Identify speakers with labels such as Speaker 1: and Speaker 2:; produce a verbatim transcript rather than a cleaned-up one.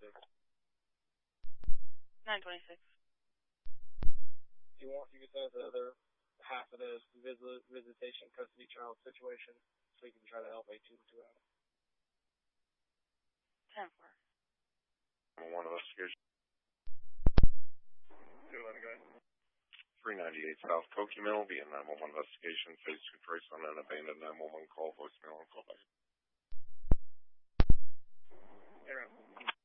Speaker 1: twenty-six.
Speaker 2: nine twenty-six.
Speaker 1: If you want, you can send us the other half of this visit, visitation custody child situation so you can try to help eight two two out.
Speaker 2: ten four.
Speaker 3: One investigation.
Speaker 1: two eleven, go ahead.
Speaker 3: three ninety-eight South Koki Mill, be a nine one one investigation, phase two trace on an abandoned nine one one call, voicemail, and call back.
Speaker 1: Hey,